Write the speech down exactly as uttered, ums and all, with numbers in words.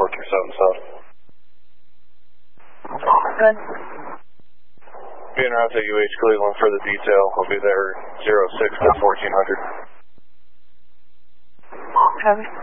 four two seven South. Good. Being route to U H Cleveland for the detail. I'll be there zero six to fourteen hundred. Copy.